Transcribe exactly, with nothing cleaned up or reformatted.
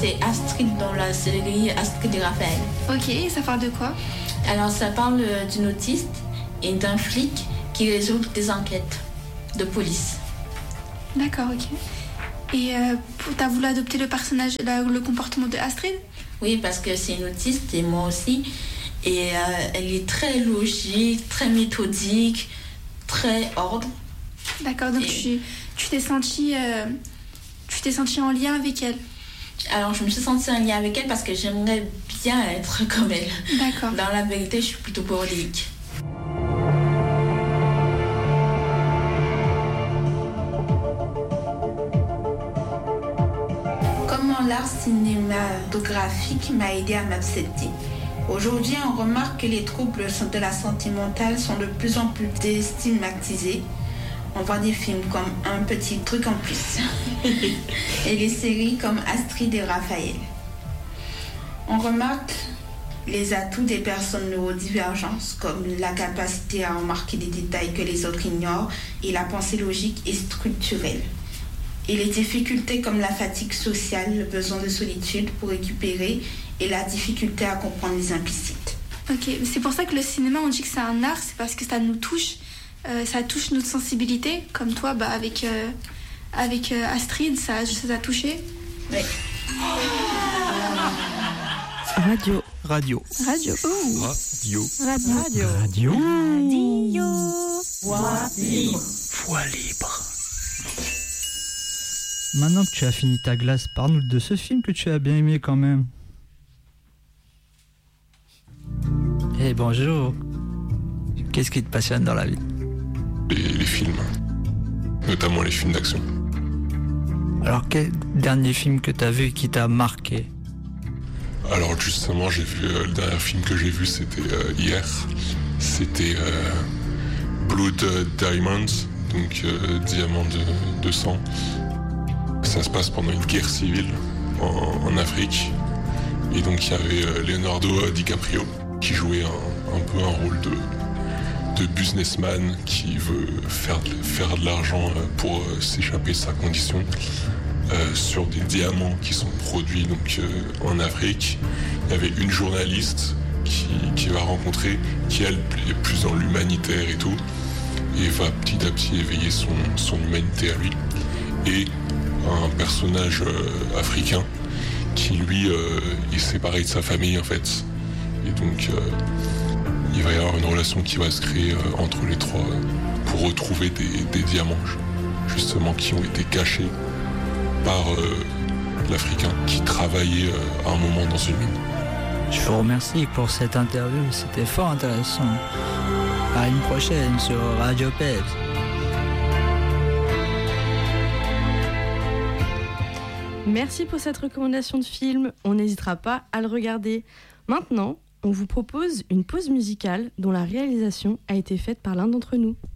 c'est Astrid dans la série Astrid et Raphaël. Ok, ça parle de quoi? Alors ça parle d'une autiste et d'un flic qui résout des enquêtes de police. D'accord, ok. Et euh, t'as voulu adopter le personnage, la, le comportement de Astrid? Oui, parce que c'est une autiste et moi aussi. Et euh, elle est très logique, très méthodique, très ordre. D'accord, donc et... tu, tu t'es sentie, euh, tu t'es sentie en lien avec elle? Alors, je me suis sentie en lien avec elle parce que j'aimerais bien être comme elle. D'accord. Dans la vérité, je suis plutôt bordélique. Comment l'art cinématographique m'a aidé à m'accepter. Aujourd'hui, on remarque que les troubles de la santé mentale sont de plus en plus déstigmatisés. On voit des films comme Un petit truc en plus et les séries comme Astrid et Raphaël. On remarque les atouts des personnes neurodivergentes comme la capacité à remarquer des détails que les autres ignorent et la pensée logique et structurelle. Et les difficultés comme la fatigue sociale, le besoin de solitude pour récupérer et la difficulté à comprendre les implicites. Ok, c'est pour ça que le cinéma, on dit que c'est un art, c'est parce que ça nous touche. Euh, ça touche notre sensibilité, comme toi, bah, avec, euh, avec euh, Astrid, ça, ça t'a touché. Oui. Radio. Radio. Radio. Oh. Radio. Radio. Radio. Radio. Radio. Voix libre. Voix libre. Maintenant que tu as fini ta glace, parle-nous de ce film que tu as bien aimé quand même. Eh hey, bonjour. Qu'est-ce qui te passionne dans la vie? Les, les films, notamment les films d'action. Alors quel dernier film que tu as vu qui t'a marqué? Alors justement, j'ai vu euh, le dernier film que j'ai vu, c'était euh, hier. C'était euh, Blood Diamonds, donc euh, diamant de, de sang. Ça se passe pendant une guerre civile en, en Afrique. Et donc il y avait euh, Leonardo DiCaprio qui jouait un, un peu un rôle de de businessman qui veut faire de, faire de l'argent pour euh, s'échapper de sa condition euh, sur des diamants qui sont produits donc euh, en Afrique. Il y avait une journaliste qui, qui va rencontrer, qui elle est plus dans l'humanitaire et tout, et va petit à petit éveiller son, son humanité à lui. Et un personnage euh, africain qui lui euh, est séparé de sa famille en fait. Et donc euh, il va y avoir une relation qui va se créer euh, entre les trois euh, pour retrouver des, des diamants justement qui ont été cachés par euh, l'Africain qui travaillait euh, à un moment dans une mine. Je vous remercie pour cette interview, c'était fort intéressant. À une prochaine sur Radio P E P S. Merci pour cette recommandation de film, on n'hésitera pas à le regarder. Maintenant, on vous propose une pause musicale dont la réalisation a été faite par l'un d'entre nous.